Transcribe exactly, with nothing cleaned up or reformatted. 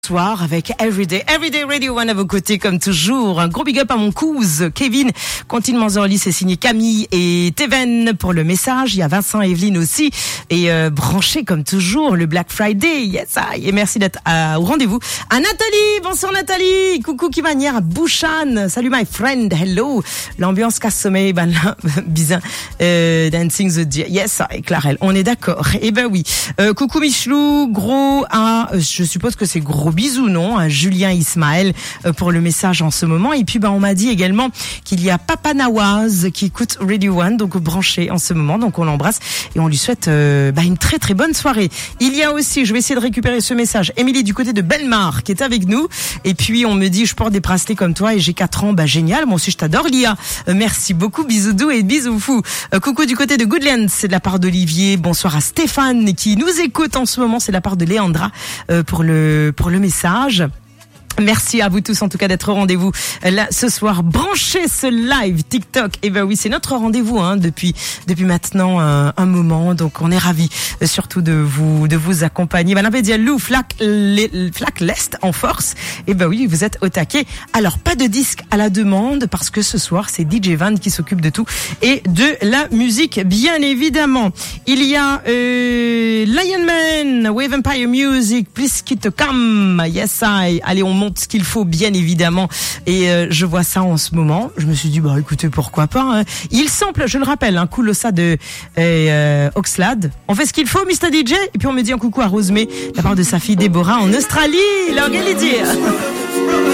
Soir avec Everyday, Everyday Radio One à vos côtés comme toujours. Un gros big up à mon cousin Kevin. Continue Manzorli, c'est signé Camille et Teven pour le message. Il y a Vincent et Evelyne aussi. Et euh, branché comme toujours le Black Friday. Yes, I. Et merci d'être à, au rendez-vous. À Nathalie, bonsoir Nathalie. Coucou qui manière à Bouchan. Salut my friend, hello. L'ambiance casse-sommeil, ben là, bizarre. Euh, dancing the Deer. Yes, I, Clarel, on est d'accord. Eh ben oui. Euh, coucou Michelou, gros, hein, je suppose que c'est gros bisous, non, à Julien Ismaël euh, pour le message en ce moment. Et puis bah on m'a dit également qu'il y a Papa Nawaz qui écoute Radio One, donc branché en ce moment, donc on l'embrasse et on lui souhaite euh, bah, une très très bonne soirée. Il y a aussi, je vais essayer de récupérer ce message, Émilie du côté de Bellemare qui est avec nous. Et puis on me dit je porte des bracelets comme toi et j'ai quatre ans, bah génial, moi aussi je t'adore Lia. Euh, merci beaucoup, bisous doux et bisous fous. Euh, coucou du côté de Goodlands, c'est de la part d'Olivier. Bonsoir à Stéphane qui nous écoute en ce moment, c'est de la part de Léandra euh, pour le pour le message. Merci à vous tous en tout cas d'être au rendez-vous là ce soir. Branchez ce live TikTok. Et ben oui, c'est notre rendez-vous hein, depuis depuis maintenant euh, un moment. Donc on est ravis euh, surtout de vous de vous accompagner. Madame Diallo, Flac Flac l'Est en force. Et ben oui, vous êtes au taquet. Alors pas de disque à la demande parce que ce soir c'est D J Van qui s'occupe de tout et de la musique bien évidemment. Il y a euh, Lion Man, Wave Empire Music, Please Keep to Come. Yes I. Allez, on monte ce qu'il faut bien évidemment et euh, je vois ça en ce moment. Je me suis dit bah écoutez pourquoi pas. Hein. Il sample, je le rappelle, un coup ça de euh, Oxlade. On fait ce qu'il faut, mister D J. Et puis on me dit un coucou à Rosemée de la part de sa fille Déborah en Australie. L'organiser.